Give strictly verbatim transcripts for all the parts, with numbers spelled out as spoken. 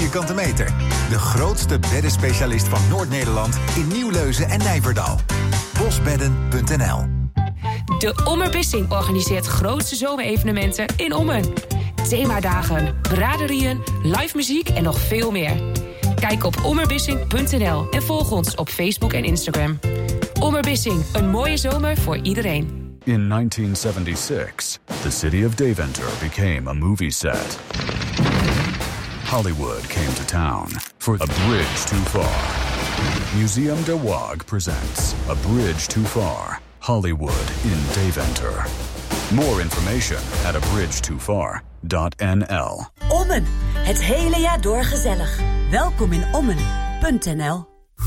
vierkante meter. De grootste beddenspecialist van Noord-Nederland in Nieuwleuzen en Nijverdal. bosbedden punt n l. De Ommerbissing organiseert grootste zomerevenementen in Ommen. Themadagen, braderieën, live muziek en nog veel meer. Kijk op ommerbissing punt n l en volg ons op Facebook en Instagram. Ommerbissing, een mooie zomer voor iedereen. In nineteen seventy-six, the city of Deventer became a movie set. Hollywood came to town for A Bridge Too Far. Museum de Waag presents A Bridge Too Far, Hollywood in Deventer. More information at a bridge too far dot n l. Ommen, het hele jaar door gezellig. Welkom in ommen punt n l.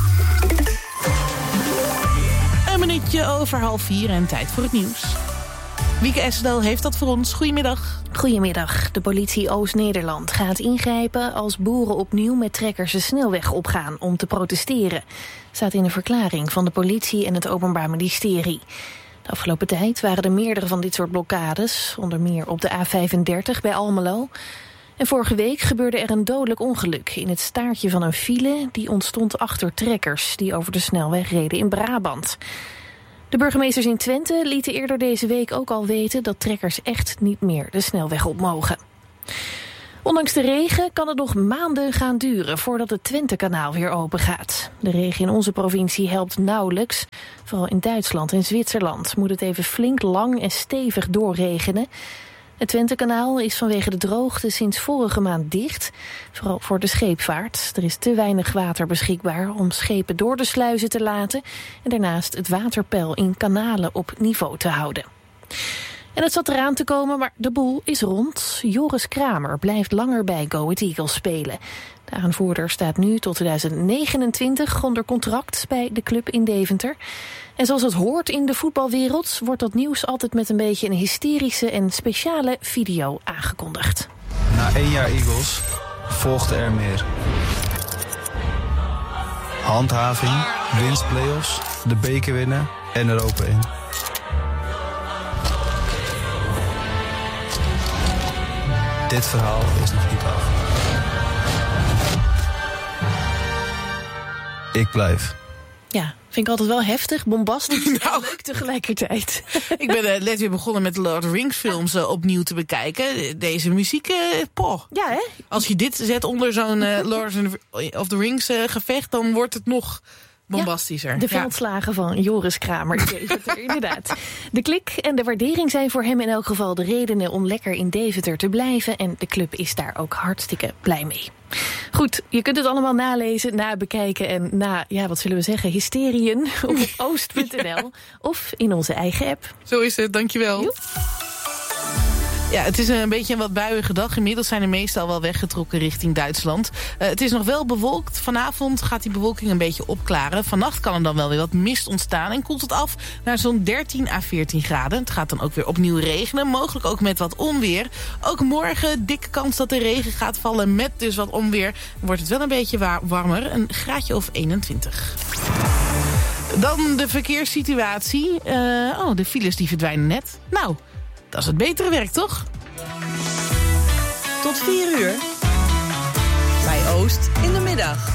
Een minuutje over half vier en tijd voor het nieuws. Wieke Esdel heeft dat voor ons. Goedemiddag. Goedemiddag. De politie Oost-Nederland gaat ingrijpen als boeren opnieuw met trekkers de snelweg opgaan om te protesteren. Staat in een verklaring van de politie en het Openbaar Ministerie. De afgelopen tijd waren er meerdere van dit soort blokkades, onder meer op de A vijfendertig bij Almelo. En vorige week gebeurde er een dodelijk ongeluk in het staartje van een file die ontstond achter trekkers die over de snelweg reden in Brabant. De burgemeesters in Twente lieten eerder deze week ook al weten dat trekkers echt niet meer de snelweg op mogen. Ondanks de regen kan het nog maanden gaan duren voordat het Twentekanaal weer open gaat. De regen in onze provincie helpt nauwelijks. Vooral in Duitsland en Zwitserland moet het even flink lang en stevig doorregenen. Het Twentekanaal is vanwege de droogte sinds vorige maand dicht. Vooral voor de scheepvaart. Er is te weinig water beschikbaar om schepen door de sluizen te laten. En daarnaast het waterpeil in kanalen op niveau te houden. En het zat eraan te komen, maar de boel is rond. Joris Kramer blijft langer bij Go Ahead Eagles spelen. De aanvoerder staat nu tot twintig negenentwintig onder contract bij de club in Deventer. En zoals het hoort in de voetbalwereld wordt dat nieuws altijd met een beetje een hysterische en speciale video aangekondigd. Na één jaar Eagles volgde er meer. Handhaving, winst playoffs, de beker winnen en Europa in. Dit verhaal is nog niet af. Ik blijf. Ja, vind ik altijd wel heftig, bombastisch nou, en leuk tegelijkertijd. Ik ben uh, net weer begonnen met de Lord of the Rings films uh, opnieuw te bekijken. Deze muziek, uh, poh. Ja, hè? Als je dit zet onder zo'n uh, Lord of the Rings uh, gevecht, dan wordt het nog bombastischer. Ja, de veldslagen ja. van Joris Kramer. Deventer, inderdaad. De klik en de waardering zijn voor hem in elk geval de redenen om lekker in Deventer te blijven. En de club is daar ook hartstikke blij mee. Goed, je kunt het allemaal nalezen, nabekijken en na, ja, wat zullen we zeggen, hysterieën op oost punt n l ja. of in onze eigen app. Zo is het, dankjewel. Joep. Ja, het is een beetje een wat buiige dag. Inmiddels zijn de meesten al wel weggetrokken richting Duitsland. Uh, het is nog wel bewolkt. Vanavond gaat die bewolking een beetje opklaren. Vannacht kan er dan wel weer wat mist ontstaan en koelt het af naar zo'n dertien à veertien graden. Het gaat dan ook weer opnieuw regenen, mogelijk ook met wat onweer. Ook morgen dikke kans dat er regen gaat vallen met dus wat onweer. Wordt het wel een beetje wa- warmer, een graadje of eenentwintig. Dan de verkeerssituatie. Uh, oh, de files die verdwijnen net. Nou, dat is het betere werk, toch? Tot vier uur. Bij Oost in de middag.